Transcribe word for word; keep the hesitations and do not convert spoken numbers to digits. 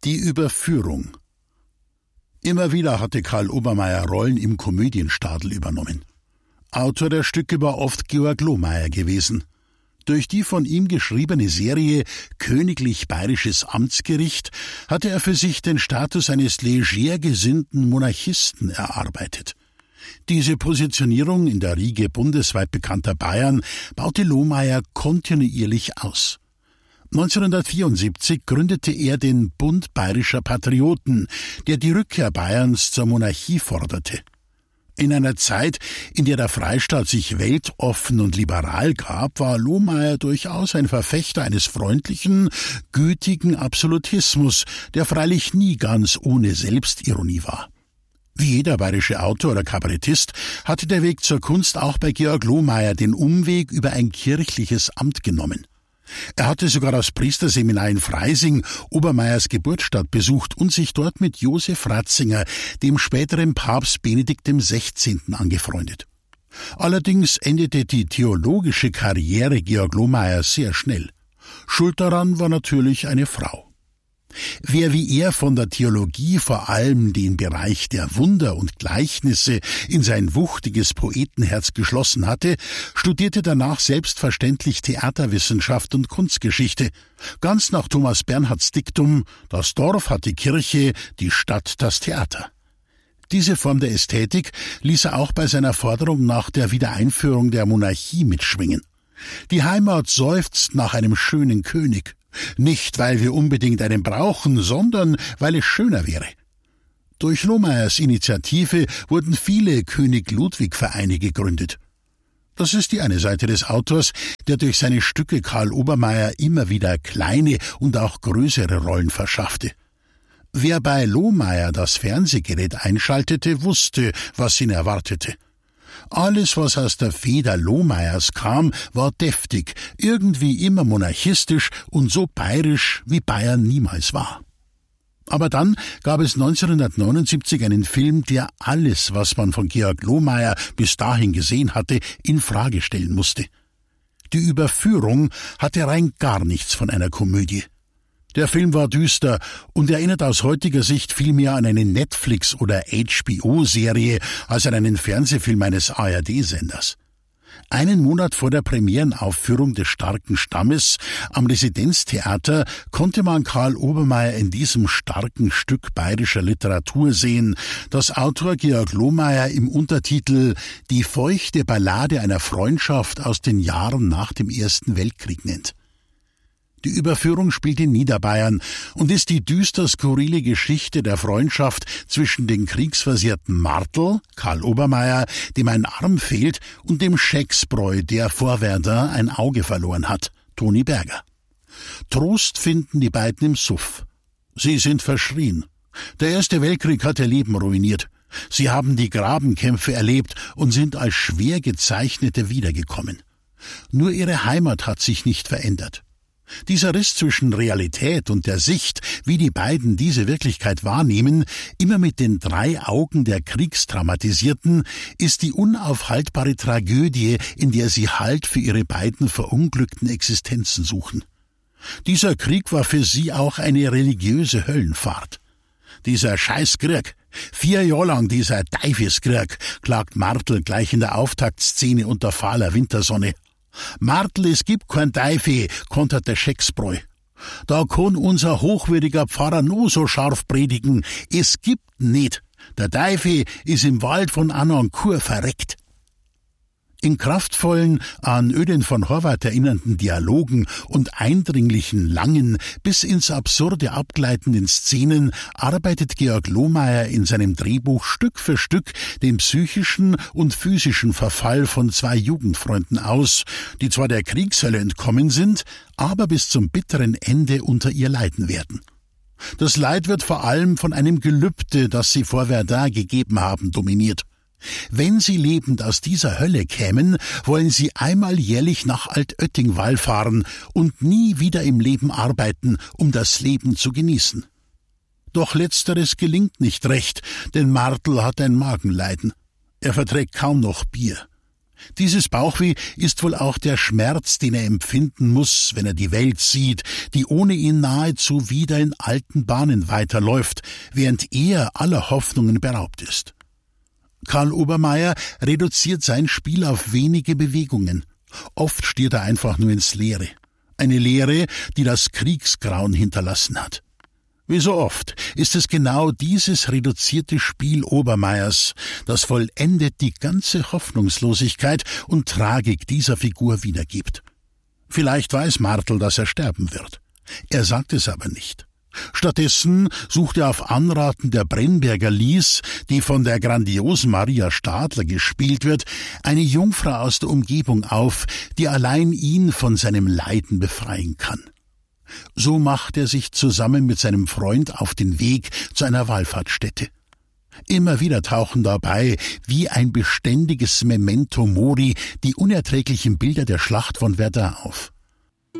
Die Überführung. Immer wieder hatte Karl Obermayr Rollen im Komödienstadel übernommen. Autor der Stücke war oft Georg Lohmeyer gewesen. Durch die von ihm geschriebene Serie Königlich Bayerisches Amtsgericht hatte er für sich den Status eines leger gesinnten Monarchisten erarbeitet. Diese Positionierung in der Riege bundesweit bekannter Bayern baute Lohmeyer kontinuierlich aus. neunzehnhundertvierundsiebzig gründete er den Bund Bayerischer Patrioten, der die Rückkehr Bayerns zur Monarchie forderte. In einer Zeit, in der der Freistaat sich weltoffen und liberal gab, war Lohmeyer durchaus ein Verfechter eines freundlichen, gütigen Absolutismus, der freilich nie ganz ohne Selbstironie war. Wie jeder bayerische Autor oder Kabarettist hatte der Weg zur Kunst auch bei Georg Lohmeyer den Umweg über ein kirchliches Amt genommen. Er hatte sogar das Priesterseminar in Freising, Obermeyers Geburtsstadt, besucht und sich dort mit Josef Ratzinger, dem späteren Papst Benedikt dem Sechzehnten, angefreundet. Allerdings endete die theologische Karriere Georg Lohmeyers sehr schnell. Schuld daran war natürlich eine Frau. Wer wie er von der Theologie vor allem den Bereich der Wunder und Gleichnisse in sein wuchtiges Poetenherz geschlossen hatte, studierte danach selbstverständlich Theaterwissenschaft und Kunstgeschichte, ganz nach Thomas Bernhards Diktum: Das Dorf hat die Kirche, die Stadt das Theater. Diese Form der Ästhetik ließ er auch bei seiner Forderung nach der Wiedereinführung der Monarchie mitschwingen. Die Heimat seufzt nach einem schönen König. Nicht, weil wir unbedingt einen brauchen, sondern weil es schöner wäre. Durch Lohmeyers Initiative wurden viele König-Ludwig-Vereine gegründet. Das ist die eine Seite des Autors, der durch seine Stücke Karl Obermayr immer wieder kleine und auch größere Rollen verschaffte. Wer bei Lohmeyer das Fernsehgerät einschaltete, wusste, was ihn erwartete. Alles, was aus der Feder Lohmeyers kam, war deftig, irgendwie immer monarchistisch und so bayerisch, wie Bayern niemals war. Aber dann gab es neunzehnhundertneunundsiebzig einen Film, der alles, was man von Georg Lohmeyer bis dahin gesehen hatte, in Frage stellen musste. Die Überführung hatte rein gar nichts von einer Komödie. Der Film war düster und erinnert aus heutiger Sicht viel mehr an eine Netflix- oder H B O-Serie als an einen Fernsehfilm eines A R D-Senders. Einen Monat vor der Premierenaufführung des Starken Stammes am Residenztheater konnte man Karl Obermayr in diesem starken Stück bayerischer Literatur sehen, das Autor Georg Lohmeyer im Untertitel »Die feuchte Ballade einer Freundschaft aus den Jahren nach dem Ersten Weltkrieg« nennt. Die Überführung spielt in Niederbayern und ist die düster skurrile Geschichte der Freundschaft zwischen dem kriegsversehrten Martl, Karl Obermayr, dem ein Arm fehlt, und dem Schecksbräu, der vor Verdun ein Auge verloren hat, Toni Berger. Trost finden die beiden im Suff. Sie sind verschrien. Der Erste Weltkrieg hat ihr Leben ruiniert. Sie haben die Grabenkämpfe erlebt und sind als schwer Gezeichnete wiedergekommen. Nur ihre Heimat hat sich nicht verändert. Dieser Riss zwischen Realität und der Sicht, wie die beiden diese Wirklichkeit wahrnehmen, immer mit den drei Augen der Kriegstraumatisierten, ist die unaufhaltbare Tragödie, in der sie Halt für ihre beiden verunglückten Existenzen suchen. Dieser Krieg war für sie auch eine religiöse Höllenfahrt. Dieser Scheißkrieg, vier Jahre lang dieser Teufelskrieg, klagt Martl gleich in der Auftaktszene unter fahler Wintersonne. Martl, es gibt kein Teufel, kontert der Schecksbräu. Da kann unser hochwürdiger Pfarrer nur so scharf predigen, es gibt nicht. Der Teufel ist im Wald von Annoncourt verreckt. In kraftvollen, an Öden von Horvath erinnernden Dialogen und eindringlichen, langen, bis ins Absurde abgleitenden Szenen arbeitet Georg Lohmeyer in seinem Drehbuch Stück für Stück den psychischen und physischen Verfall von zwei Jugendfreunden aus, die zwar der Kriegshölle entkommen sind, aber bis zum bitteren Ende unter ihr leiden werden. Das Leid wird vor allem von einem Gelübde, das sie vor Verdun gegeben haben, dominiert. Wenn sie lebend aus dieser Hölle kämen, wollen sie einmal jährlich nach Altötting wallfahren und nie wieder im Leben arbeiten, um das Leben zu genießen. Doch letzteres gelingt nicht recht, denn Martl hat ein Magenleiden. Er verträgt kaum noch Bier. Dieses Bauchweh ist wohl auch der Schmerz, den er empfinden muss, wenn er die Welt sieht, die ohne ihn nahezu wieder in alten Bahnen weiterläuft, während er aller Hoffnungen beraubt ist. Karl Obermayr reduziert sein Spiel auf wenige Bewegungen. Oft stiert er einfach nur ins Leere. Eine Leere, die das Kriegsgrauen hinterlassen hat. Wie so oft ist es genau dieses reduzierte Spiel Obermayrs, das vollendet die ganze Hoffnungslosigkeit und Tragik dieser Figur wiedergibt. Vielleicht weiß Martl, dass er sterben wird. Er sagt es aber nicht. Stattdessen sucht er auf Anraten der Brennberger Lies, die von der grandiosen Maria Stadler gespielt wird, eine Jungfrau aus der Umgebung auf, die allein ihn von seinem Leiden befreien kann. So macht er sich zusammen mit seinem Freund auf den Weg zu einer Wallfahrtsstätte. Immer wieder tauchen dabei, wie ein beständiges Memento Mori, die unerträglichen Bilder der Schlacht von Verdun auf.